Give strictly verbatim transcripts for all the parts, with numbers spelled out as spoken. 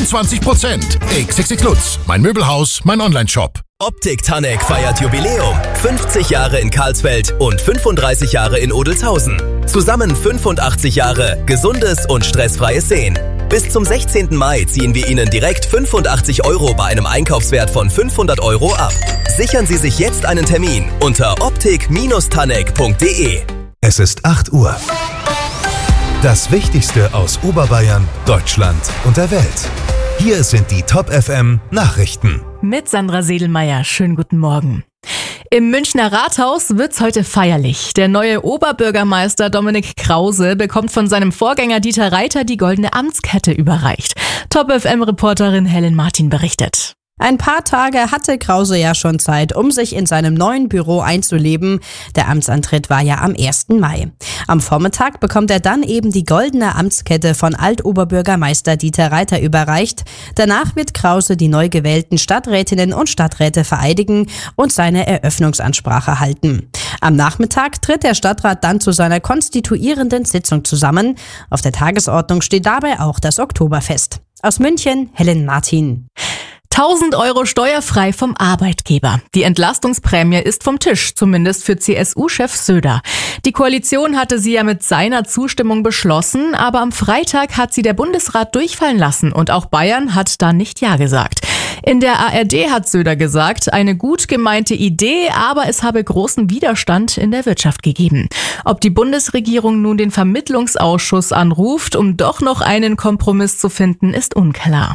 fünfundzwanzig Prozent. X X X Lutz, mein Möbelhaus, mein Onlineshop. Optik Tanek feiert Jubiläum. fünfzig Jahre in Karlsfeld und fünfunddreißig Jahre in Odelshausen. Zusammen fünfundachtzig Jahre gesundes und stressfreies Sehen. Bis zum sechzehnten Mai ziehen wir Ihnen direkt fünfundachtzig Euro bei einem Einkaufswert von fünfhundert Euro ab. Sichern Sie sich jetzt einen Termin unter optik tanek punkt de. Es ist acht Uhr. Das Wichtigste aus Oberbayern, Deutschland und der Welt. Hier sind die Top F M Nachrichten. Mit Sandra Sedelmeier. Schönen guten Morgen. Im Münchner Rathaus wird's heute feierlich. Der neue Oberbürgermeister Dominik Krause bekommt von seinem Vorgänger Dieter Reiter die goldene Amtskette überreicht. Top F M-Reporterin Helen Martin berichtet. Ein paar Tage hatte Krause ja schon Zeit, um sich in seinem neuen Büro einzuleben. Der Amtsantritt war ja am ersten Mai. Am Vormittag bekommt er dann eben die goldene Amtskette von Altoberbürgermeister Dieter Reiter überreicht. Danach wird Krause die neu gewählten Stadträtinnen und Stadträte vereidigen und seine Eröffnungsansprache halten. Am Nachmittag tritt der Stadtrat dann zu seiner konstituierenden Sitzung zusammen. Auf der Tagesordnung steht dabei auch das Oktoberfest. Aus München, Helen Martin. tausend Euro steuerfrei vom Arbeitgeber. Die Entlastungsprämie ist vom Tisch, zumindest für C S U-Chef Söder. Die Koalition hatte sie ja mit seiner Zustimmung beschlossen, aber am Freitag hat sie der Bundesrat durchfallen lassen und auch Bayern hat da nicht Ja gesagt. In der A R D hat Söder gesagt, eine gut gemeinte Idee, aber es habe großen Widerstand in der Wirtschaft gegeben. Ob die Bundesregierung nun den Vermittlungsausschuss anruft, um doch noch einen Kompromiss zu finden, ist unklar.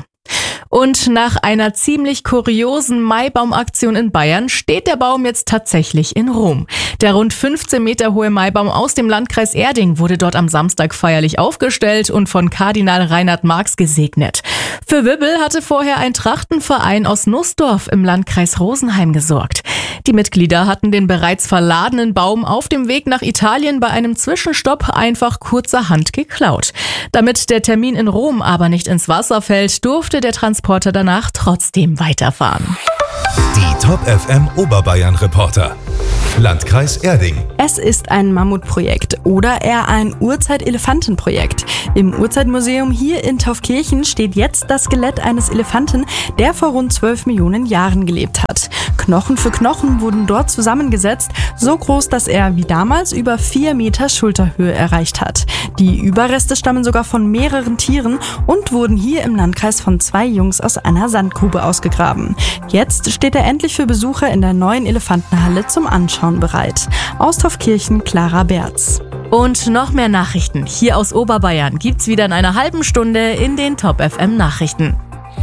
Und nach einer ziemlich kuriosen Maibaumaktion in Bayern steht der Baum jetzt tatsächlich in Rom. Der rund fünfzehn Meter hohe Maibaum aus dem Landkreis Erding wurde dort am Samstag feierlich aufgestellt und von Kardinal Reinhard Marx gesegnet. Für Wirbel hatte vorher ein Trachtenverein aus Nussdorf im Landkreis Rosenheim gesorgt. Die Mitglieder hatten den bereits verladenen Baum auf dem Weg nach Italien bei einem Zwischenstopp einfach kurzerhand geklaut. Damit der Termin in Rom aber nicht ins Wasser fällt, durfte der Transporter danach trotzdem weiterfahren. Die Top F M Oberbayern Reporter. Landkreis Erding. Es ist ein Mammutprojekt oder eher ein Urzeit-Elefanten-Projekt. Im Urzeitmuseum hier in Taufkirchen steht jetzt das Skelett eines Elefanten, der vor rund zwölf Millionen Jahren gelebt hat. Knochen für Knochen wurden dort zusammengesetzt, so groß, dass er wie damals über vier Meter Schulterhöhe erreicht hat. Die Überreste stammen sogar von mehreren Tieren und wurden hier im Landkreis von zwei Jungs aus einer Sandgrube ausgegraben. Jetzt steht er endlich für Besucher in der neuen Elefantenhalle zum Anschauen bereit. Aus Taufkirchen, Clara Berz. Und noch mehr Nachrichten hier aus Oberbayern gibt's wieder in einer halben Stunde in den Top F M Nachrichten.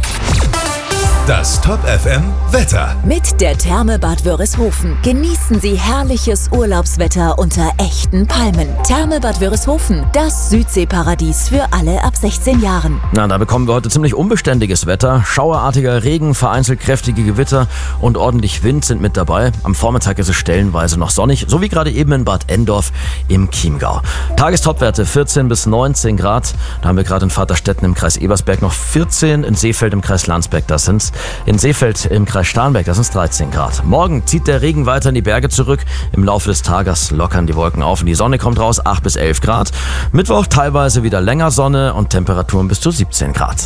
Das Top F M Wetter. Mit der Therme Bad Wörishofen genießen Sie herrliches Urlaubswetter unter echten Palmen. Therme Bad Wörishofen, das Südseeparadies für alle ab sechzehn Jahren. Na, da bekommen wir heute ziemlich unbeständiges Wetter. Schauerartiger Regen, vereinzelt kräftige Gewitter und ordentlich Wind sind mit dabei. Am Vormittag ist es stellenweise noch sonnig, so wie gerade eben in Bad Endorf im Chiemgau. Tagestopwerte vierzehn bis neunzehn Grad. Da haben wir gerade in Vaterstetten im Kreis Ebersberg noch vierzehn, in Seefeld im Kreis Landsberg, das sind's. In Seefeld im Kreis Starnberg, das sind dreizehn Grad. Morgen zieht der Regen weiter in die Berge zurück. Im Laufe des Tages lockern die Wolken auf und die Sonne kommt raus, acht bis elf Grad. Mittwoch teilweise wieder länger Sonne und Temperaturen bis zu siebzehn Grad.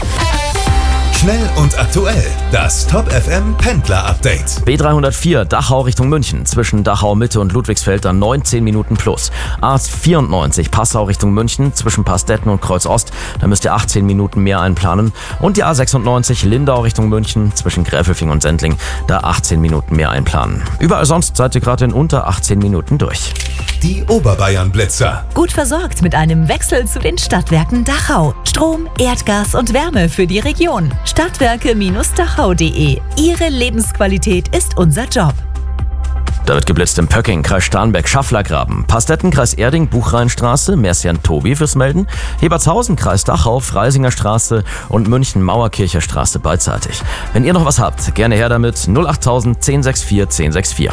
Schnell und aktuell. Das Top F M Pendler Update. B dreihundertvier Dachau Richtung München. Zwischen Dachau Mitte und Ludwigsfeld dann neunzehn Minuten plus. A vierundneunzig Passau Richtung München. Zwischen Pastetten und Kreuz Ost. Da müsst ihr achtzehn Minuten mehr einplanen. Und die A sechsundneunzig Lindau Richtung München. Zwischen Gräfelfing und Sendling. Da achtzehn Minuten mehr einplanen. Überall sonst seid ihr gerade in unter achtzehn Minuten durch. Die Oberbayern Blitzer. Gut versorgt mit einem Wechsel zu den Stadtwerken Dachau. Strom, Erdgas und Wärme für die Region. Stadtwerke Dachau punkt de. Ihre Lebensqualität ist unser Job. Da wird geblitzt im Pöcking, Kreis Starnberg, Schafflergraben, Pastetten, Kreis Erding, Buchrheinstraße, Mercian Tobi fürs Melden, Hebertshausen, Kreis Dachau, Freisinger Straße und München Mauerkircher Straße beidseitig. Wenn ihr noch was habt, gerne her damit null acht null null eins sechs vier eins sechs vier.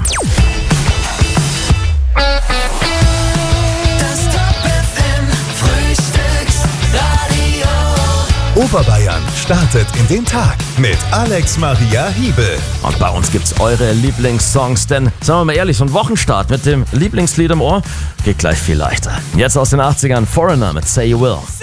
Oberbayern startet in den Tag mit Alex Maria Hiebel. Und bei uns gibt's eure Lieblingssongs, denn, sagen wir mal ehrlich, so ein Wochenstart mit dem Lieblingslied im Ohr geht gleich viel leichter. Jetzt aus den achtzigern Foreigner mit Say You Will.